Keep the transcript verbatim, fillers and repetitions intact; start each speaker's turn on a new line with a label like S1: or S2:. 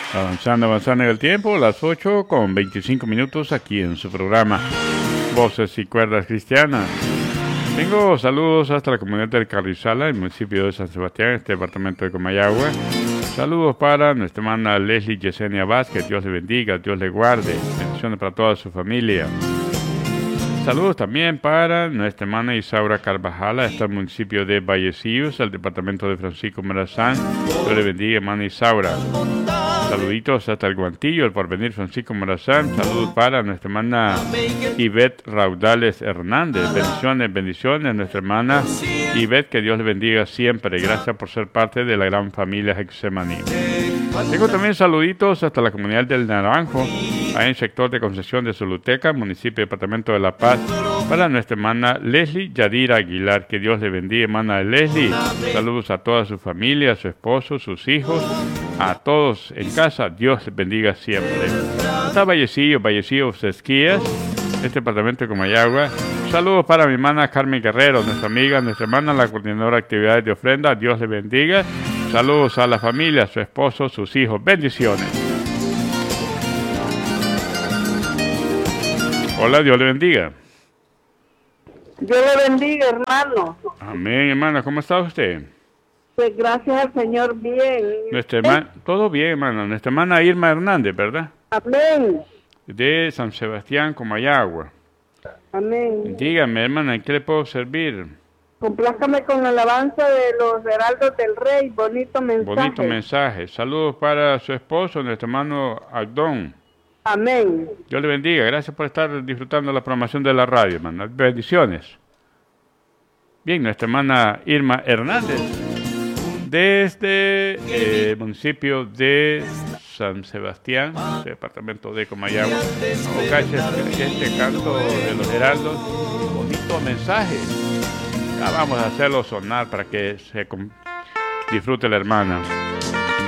S1: Avanzando, avanzando en el tiempo, las ocho con veinticinco minutos aquí en su programa Voces y Cuerdas Cristianas. Tengo saludos hasta la comunidad del Carrizala, el municipio de San Sebastián, este departamento de Comayagua. Saludos para nuestra hermana Leslie Yesenia Vázquez, Dios le bendiga, Dios le guarde. Bendiciones para toda su familia. Saludos también para nuestra hermana Isaura Carvajal, hasta el municipio de Vallecillos, al departamento de Francisco Morazán. Dios le bendiga, hermana Isaura. Saluditos hasta el Guantillo, el Porvenir Francisco Morazán. Saludos para nuestra hermana Ivette Raudales Hernández. Bendiciones, bendiciones, nuestra hermana Ivette, que Dios le bendiga siempre. Gracias por ser parte de la gran familia Getsemaní. Tengo también saluditos hasta la comunidad del Naranjo, ahí en el sector de Concesión de Soluteca, municipio y departamento de La Paz, para nuestra hermana Leslie Yadira Aguilar. Que Dios le bendiga, hermana Leslie. Saludos a toda su familia, a su esposo, sus hijos, a todos en casa. Dios les bendiga siempre. Está Vallecillo, Vallecillo, Sesquías, este departamento de Comayagua. Saludos para mi hermana Carmen Guerrero, nuestra amiga, nuestra hermana, la coordinadora de actividades de ofrenda. Dios le bendiga. Saludos a la familia, a su esposo, sus hijos. Bendiciones. Hola, Dios le bendiga.
S2: Dios le bendiga, hermano.
S1: Amén, hermana. ¿Cómo está usted?
S2: Pues gracias al Señor, bien.
S1: Nuestra hermana, todo bien, hermana. Nuestra hermana Irma Hernández, ¿verdad?
S2: Amén.
S1: De San Sebastián, Comayagua.
S2: Amén.
S1: Dígame, hermana, ¿en qué le puedo servir?
S2: Complázcame con la alabanza de los heraldos del Rey. Bonito mensaje.
S1: Bonito mensaje. Saludos para su esposo, nuestro hermano Agdón.
S2: Amén.
S1: Dios le bendiga. Gracias por estar disfrutando la programación de la radio, hermana. Bendiciones. Bien, nuestra hermana Irma Hernández, desde el municipio de San Sebastián, departamento de Comayagua. Ocaches, este canto de los heraldos, bonito mensaje. Ya vamos a hacerlo sonar para que se disfrute la hermana.